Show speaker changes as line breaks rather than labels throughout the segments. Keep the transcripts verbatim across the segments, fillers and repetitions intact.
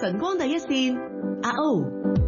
晨光第一線，阿 O。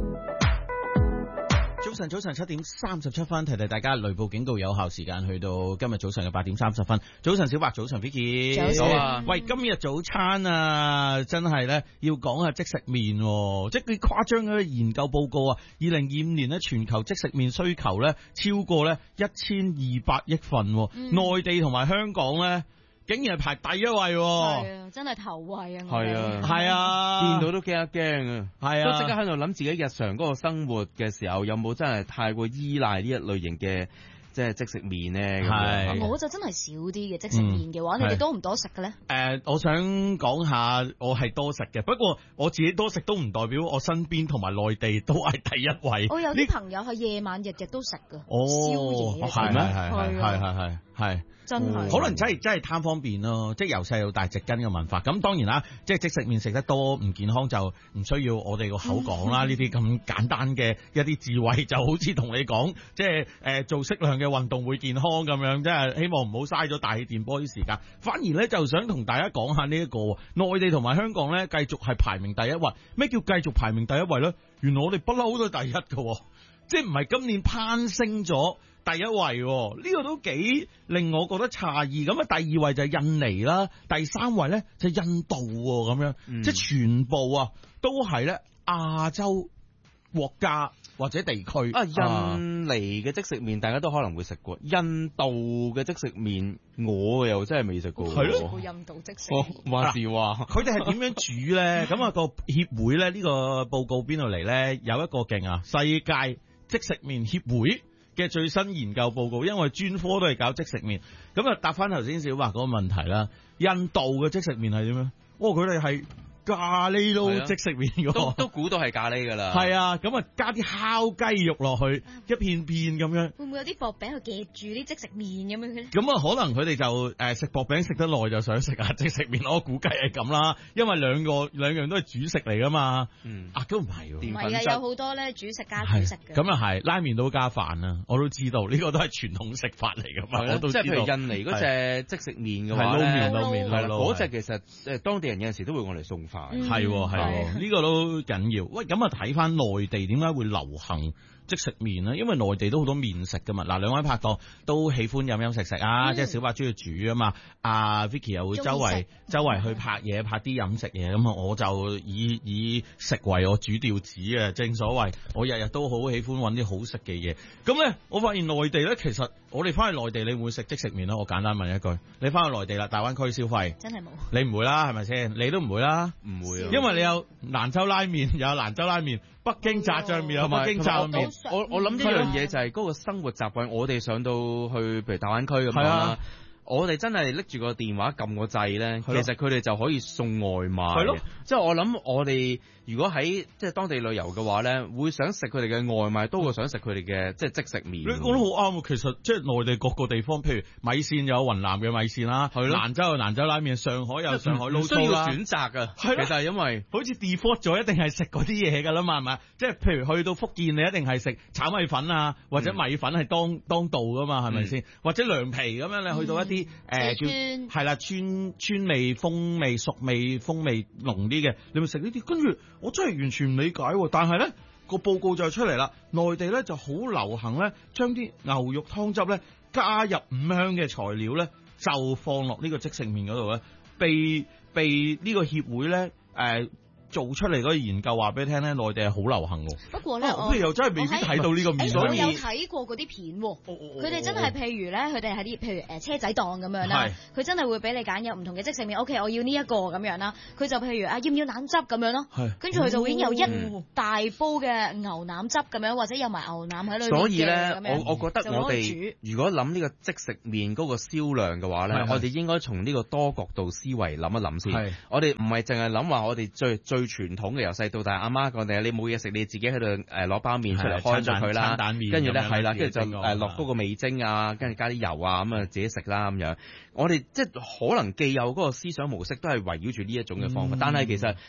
早晨，早晨七點三十七分，提提大家雷暴警告有效時間去到今日早上嘅八點三十分。早晨小白，早晨 Vicky，
早晨啊！
喂，今日早餐啊，真係咧要講下即食麵，即係幾誇張嘅研究報告啊！二零二五年咧，全球即食麵需求咧超過咧一千二百億份，嗯、內地同埋香港咧，竟然係排第一位，係
啊，真係頭位啊！
係啊，
係啊，
見到都驚一驚啊！係啊，都即刻喺度諗自己日常嗰個生活嘅時候，有冇真係太過依賴呢一類型嘅即係即食麵咧？
係，
我就真係少啲嘅即食麵嘅話，嗯、你哋多唔多食嘅咧？誒、
呃，我想講下，我係多食嘅，不過我自己多食都唔代表我身邊同埋內地都係第一位。
我有啲朋友係夜晚日日都食㗎，
哦、
宵夜
係咩？係係係係係係。
真係
可能真係真係貪方便咯，即係由細到大植根嘅文化。咁當然啦，即係即食麵食得多唔健康就唔需要我哋個口講啦。呢啲咁簡單嘅一啲智慧，就好似同你講，即係誒、呃、做適量嘅運動會健康咁樣，即係希望唔好嘥咗大氣電波啲時間。反而咧就想同大家講下呢、這、一個內地同埋香港咧繼續係排名第一位。咩叫繼續排名第一位咧？原來我哋不嬲都係第一嘅，即係唔係今年攀升咗第一位，呢、這個都幾令我覺得詫異。咁啊，第二位就係印尼啦，第三位咧就係印度咁樣，嗯、即係全部啊都係咧亞洲國家或者地區。啊，
印尼嘅即食麵大家都可能會食過，印度嘅即食麵我又真係未食過。
係咯，
印度即食麵。
話時話，
佢哋係點樣煮咧？咁啊個協會咧呢、這個報告邊度嚟咧？有一個勁啊，世界即食麵協會嘅最新研究報告，因為專科都係搞即食麵，咁啊答翻頭先小白嗰個問題啦。印度嘅即食麵係點樣？哦，佢哋係咖喱撈即食麵嘅，
都都估到係咖喱噶啦。
係啊，咁啊加啲烤雞肉落去，一片片咁樣。
會唔會有啲薄餅去夾住啲即食麵咁樣嘅咧？
咁啊，可能佢哋就誒食薄餅食得耐就想食啊即食麵，我估計係咁啦。因為兩個兩樣都係主食嚟噶嘛。嗯，啊都唔係，
唔係啊，有好多咧主食加主食嘅。
咁啊係，拉麵都加飯啊，我都知道呢、這個都係傳統食法嚟噶嘛。我都知道。
即係譬如印尼嗰隻即食麵嘅話咧，
撈麵撈麵係咯，
嗰隻其實誒當地人有陣時都會用嚟送飯。
係係，呢個都緊要。喂，咁啊睇翻內地點解會流行即食麵咧？因為內地都好多麵食噶嘛。嗱，兩位拍檔都喜歡飲飲食食啊，嗯、即係小白中意煮啊嘛。阿 Vicky 又會周圍周圍去拍嘢，拍啲飲食嘢。咁啊，我就以以食為我主調子啊。正所謂，我日日都好喜歡揾啲好食嘅嘢。咁咧，我發現內地咧，其實我哋翻去內地，你會唔會食即食麵咧？我簡單問一句，你翻去內地啦，大灣區消費
真係冇，
你唔會啦，係咪先？你都唔會啦，
唔會啊，
因為你有蘭州拉麵，有蘭州拉麵，北京炸醬麵有北京炸麵。
我我諗呢樣嘢就係嗰個生活習慣。我哋上到去譬如大灣區咁樣啦，我哋真係拎住個電話撳個掣咧，其實佢哋就可以送外賣。係咯，即係我諗我哋如果喺即係當地旅遊嘅話咧，會想食佢哋嘅外賣多過想食佢哋嘅即係即食麵。
你講得好啱，其實即係內地各個地方，譬如米線有雲南嘅米線啦，蘭州有蘭州拉麵，上海有上海撈粗啦。需要選擇噶，其實係因為好似 default 咗，一定係食嗰啲嘢噶啦嘛，係咪？即係譬如去到福建，你一定係食炒米粉啊，或者米粉係當當道噶嘛，係咪先？或者涼皮咁樣，你去到一啲誒叫係啦，川川味、風味、熟味、風味濃啲嘅，你咪食呢啲。跟住我真係完全唔理解，但係咧個報告就出嚟啦，內地咧就好流行咧，將啲牛肉湯汁咧加入五香嘅材料咧，就放落呢個即食麵嗰度咧，被被呢個協會咧誒。呃做出嚟嗰個研究話俾你聽咧，內地係好流行喎。
不過咧，
我不如又真係未必睇到呢個麵。
所以我有睇過嗰啲片，佢哋真係譬如咧，佢哋喺啲譬如誒車仔檔咁樣啦，佢真係會俾你揀有唔同嘅即食麵。OK，我要呢一個咁樣啦，佢就譬如啊，要唔要腩汁咁樣咯？跟住佢就會已經有一大煲嘅牛腩汁咁樣，或者有埋牛腩喺裏面嘅。
所以咧，我我覺得我哋如果諗呢個即食麵嗰個銷量嘅話咧，我哋應該從呢個多角度思維諗一諗先。我哋唔係淨係諗話我哋最最傳統嘅由細到大，阿媽講定你冇嘢食，你自己喺度誒攞包麵出嚟開咗佢啦，跟住咧係啦，跟住就誒落嗰個味精啊，跟住加啲油啊，咁啊自己食啦咁樣。我哋即係可能既有嗰個思想模式都係圍繞住呢一種嘅方法，嗯、但係其實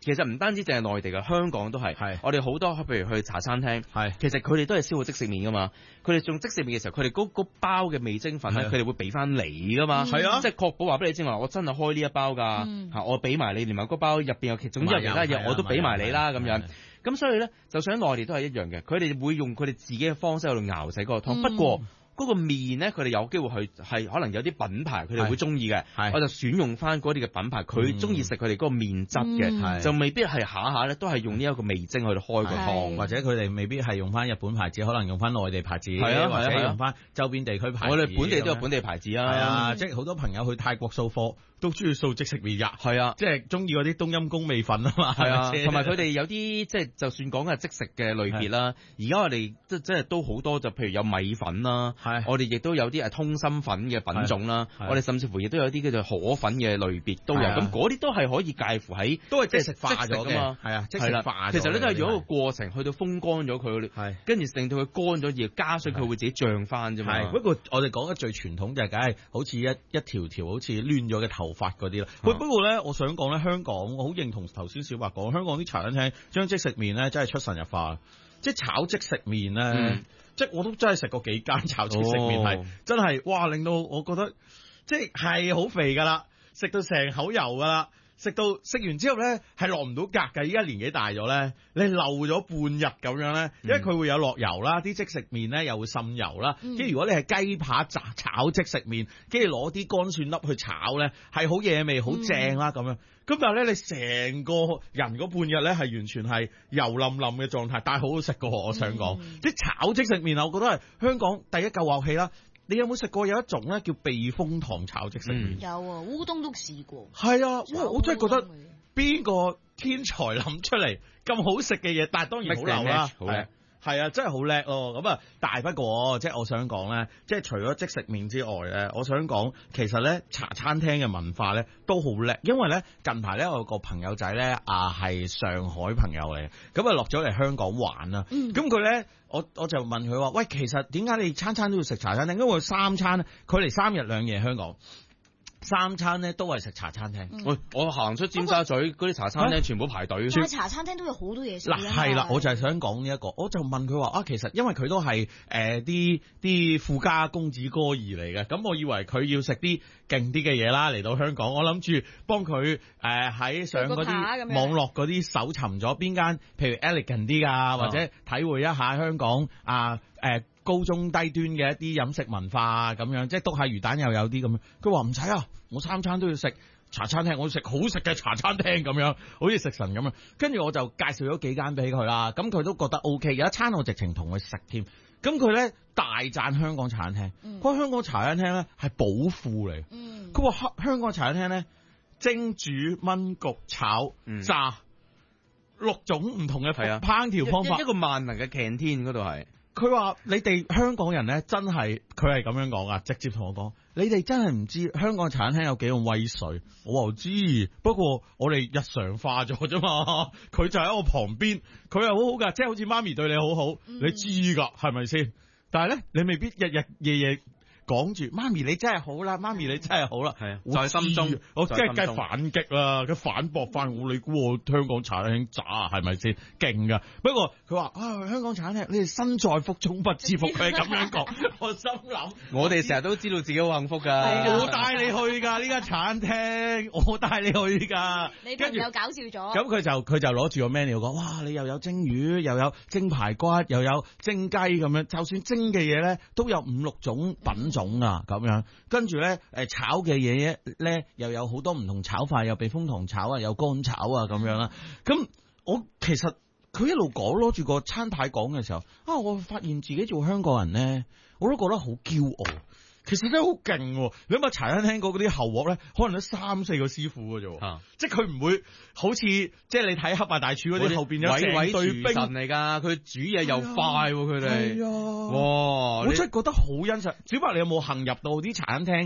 其實唔單止淨係內地嘅，香港都係。係我哋好多譬如去茶餐廳，係其實佢哋都係燒好即食麵噶嘛。佢哋用即食麵嘅時候，佢哋嗰嗰包嘅味精粉咧，佢哋會俾翻你噶嘛。係啊，即係確保話俾你知話，我真係開呢一包㗎嚇、嗯，我俾埋你，連埋嗰包入邊有其總之有其他嘢我都俾埋你啦咁樣。咁所以咧，就算喺內地都係一樣嘅，佢哋會用佢哋自己嘅方式喺度熬製嗰個湯。嗯、不過嗰個麵咧，佢哋有機會去係可能有啲品牌佢哋會中意嘅，我就選用翻嗰啲嘅品牌，佢中意食佢哋嗰個麵質嘅，就未必係下下咧都係用呢一個味精去開個湯，
或者佢哋未必係用翻日本牌子，可能用翻內地牌子，啊、或者用翻周邊地區牌子。
我哋本地都有本地牌子啊，係
啊，即係好多朋友去泰國掃貨都中意掃即食麵㗎，
係啊，
即係中意嗰啲冬陰功味粉啊嘛，
係啊，同埋佢哋有啲即係就算講嘅即食嘅類別啦，而家我哋即即係都好多，就譬如有米粉啦，我哋亦都有啲係通心粉嘅品種啦，我哋甚至乎亦都有啲叫做河粉嘅類別都有，咁嗰啲都係可以介乎喺
都係即食化咗嘅嘛，係啊，即食化。
其實咧都係用一個過程去到風乾咗佢，係跟住令到佢乾咗，而加水佢會自己漲翻啫嘛。
係不過我哋講得最傳統就係梗係好似一一條條好似攣咗嘅頭髮嗰啲啦。喂，不過咧，我想講咧，香港我好認同頭先小白講，香港啲茶餐廳將即食麵咧真係出神入化，即係炒即食麵咧。嗯即係我都真係食過幾間炒即食麵係、哦、真係哇，令到我覺得即係係好肥㗎啦，食到成口油㗎啦，食到食完之後咧係落唔到格㗎。依家年紀大咗咧，你漏咗半日咁樣咧，因為佢會有落油啦，啲即食麵咧又會滲油啦。跟住、嗯、如果你係雞扒炸炒即食麵，跟住攞啲乾蒜粒去炒咧，係好惹味，好正啦咁樣。咁但係咧，你成個人嗰半日咧係完全係油冧冧嘅狀態，但係好好食㗎。我想講，啲、嗯、炒即食麵啊，我覺得係香港第一嚿樂器啦。你有冇食過有一種咧叫避風塘炒即食麵？嗯、有
啊，烏冬都試過。
係啊，哇！我真係覺得邊個天才諗出嚟咁好食嘅嘢？但係當然好流啦，係。係啊，真係好叻咯！咁啊，但係不過即係我想講咧，即係除咗即食麵之外咧，我想講其實咧茶餐廳嘅文化咧都好叻，因為咧近排咧我有個朋友仔咧啊係上海朋友嚟，咁啊落咗嚟香港玩啦。咁佢咧我我就問佢話：喂，其實點解你餐餐都要食茶餐廳？因為三餐咧，佢嚟三日兩夜香港。三餐咧都係食茶餐廳。喂、嗯，
我行出尖沙咀嗰啲茶餐廳全部排隊。
但係茶餐廳都有好多嘢食。嗱
係啦，我就係想講呢一個，我就問佢話啊，其實因為佢都係誒啲啲富家公子哥兒嚟嘅，咁我以為佢要食啲勁啲嘅嘢啦，嚟到香港，我諗住幫佢誒喺上嗰啲網絡嗰啲搜尋咗邊間，譬如 elegant 啲啊，或者體會一下香港啊誒。呃高中低端嘅一啲飲食文化咁樣，即係篤下魚蛋又有啲咁樣。佢話唔使啊，我三餐都要食茶餐廳，我要食好食嘅茶餐廳咁樣，好似食神咁樣。跟住我就介紹咗幾間俾佢啦，咁佢都覺得 O K。有一餐我直情同佢食添，咁佢咧大讚香港茶餐廳。佢話、嗯、香港茶餐廳咧係寶庫嚟。佢話、嗯、香港茶餐廳咧蒸煮燜焗炒、嗯、炸六種唔同嘅烹調方法，
一個萬能嘅 canteen 嗰度係。
佢話：你哋香港人咧，真係佢係咁樣講啊！直接同我講，你哋真係唔知香港茶餐廳有幾咁威水。我話知，不過我哋日常化咗啫嘛。佢就喺我旁邊，佢係好好噶，即係好似媽咪對你好好，嗯、你知噶係咪先？但係咧，你未必日日夜夜講住媽咪你真係好啦，媽咪你真係好啦，係啊，
在心中，
我即係梗反擊啦，佢反駁翻我，你估我香港茶餐廳渣係咪先？勁噶，不過佢話啊，香港茶餐廳你哋身在福中不知福，佢係咁樣講，我心諗，
我哋成日都知道自己好幸福噶，
我帶你去噶呢間茶餐廳，我帶你去噶，
你朋友搞笑咗，
咁佢就佢就攞住個 menu 講，哇，你又有蒸魚，又有蒸排骨，又有蒸雞咁樣，就算蒸嘅嘢咧，都有五六種品種啊，咁樣，跟住咧，誒炒嘅嘢咧，又有好多唔同炒法，有避風塘炒啊，有乾炒啊，咁樣啦。咁我其實佢一路講攞住個餐牌講嘅時候，啊，我發現自己做香港人咧，我都覺得好驕傲。其實真係好勁，你諗下茶餐廳嗰啲後鑊咧，可能都三四個師傅嘅啫，啊、即係佢唔會好似即係你睇黑白大廚嗰啲後邊有成位對兵
嚟噶，佢煮嘢又快，佢哋，
係啊，哇！我真係覺得好欣賞。小白，你有冇行入到啲茶餐廳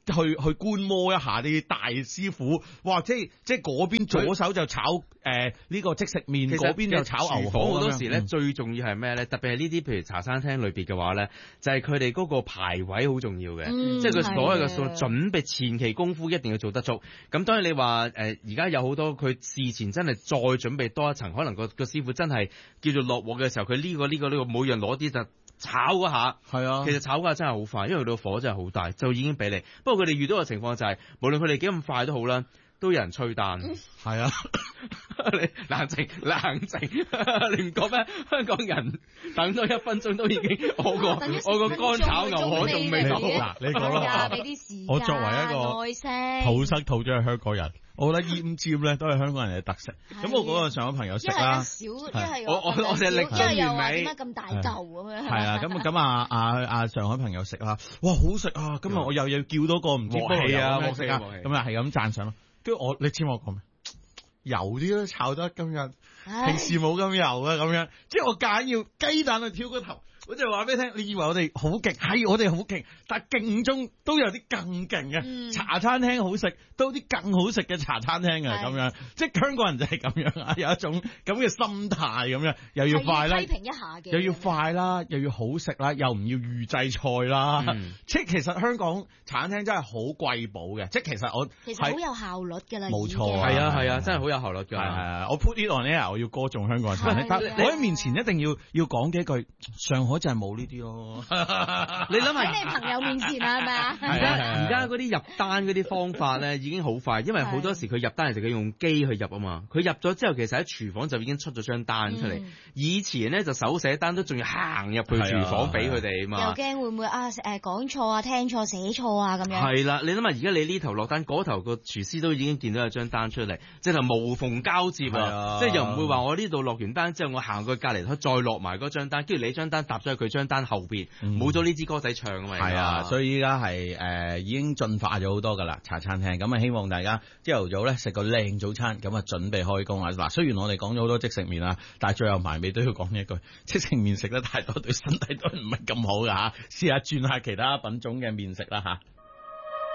去去觀摩一下啲大師傅，哇！即係即係嗰邊左手就炒誒呢、呃這個即食麵，嗰邊就炒牛河。
好多時咧、嗯、最重要係咩咧？特別係呢啲譬如茶餐廳裏邊嘅話咧，就係佢哋嗰個排位好重要嘅，嗯、即係佢所有嘅準備前期功夫一定要做得足。咁當然你話誒而家有好多佢事前真係再準備多一層，可能個個師傅真係叫做落鑊嘅時候，佢呢、這個呢、這個呢、這個每樣攞啲就炒嗰下。係啊，其實炒嗰下真係好快，因為佢個火真係好大，就已經俾你。不過佢哋遇到嘅情況就係、是，無論佢哋幾咁快都好啦，都有人催單。係、嗯、啊，你冷靜冷靜，你唔覺咩？香港人等多一分鐘都已經我個我個乾炒牛河仲未到。嗱，你講啦，我作為一個土生土長嘅香港人。我覺得奄尖咧都係香港人嘅特色。咁我嗰個上海朋友食啦，
一係
我我我哋力盡完美。
點解咁大嚿咁樣？
係啊，咁咁啊啊啊上海朋友食啦，哇好食啊！今日我又要叫多個唔知鍋氣啊，鍋食啊，咁啊係咁讚賞咯。跟住我，你知我講咩？油啲都炒得今日，平時冇咁油啊咁樣。即係我揀要雞蛋去挑個頭。我就話俾你聽，你以為我哋好勁，係我哋好勁，但係勁中都有啲更勁嘅、嗯、茶餐廳好食，都有啲更好食嘅茶餐廳嘅咁樣，即係香港人就係咁樣啊，有一種咁嘅心態咁樣，又要快啦，批評一下嘅，又要快啦，又要好食啦，又唔要預製菜啦，嗯、即係其實香港茶餐廳真係好貴寶嘅，即係其實我
其實好有效率㗎啦，
冇錯，
係啊係啊，真係好有效率㗎，
係係我 put it on air，我要歌頌香港嘅茶餐廳，但我喺面前一定要要講幾句上海。真係冇呢啲咯，
你諗下
喺你朋友面前啊，係咪啊？
而家而家嗰啲入單嗰啲方法咧已經好快，因為好多時佢入單係佢用機去入啊嘛。佢入咗之後，其實喺廚房就已經出咗張單出嚟。嗯、以前咧就手寫單都仲要行入去廚房俾佢哋啊嘛。又
驚會唔會啊誒講錯啊、聽錯、寫錯啊咁樣。
係啦，你諗下而家你呢頭落單，嗰頭個廚師都已經見到有張單出嚟，即係無縫交接啊！即係又唔會話我呢度落完單之後，我行過隔離再落埋嗰張單，跟住你張單搭咗喺佢張單後邊，冇咗呢支歌仔唱啊嘛。係啊，所以依家係誒已經進化咗好多噶啦茶餐廳。咁啊，希望大家朝頭早咧食個靚早餐，咁啊準備開工啊。嗱，雖然我哋講咗好多即食麵啊，但係最後埋尾都要講一句，即食麵食得太多對身體都唔係咁好噶嚇，試下轉下其他品種嘅麵食啦嚇。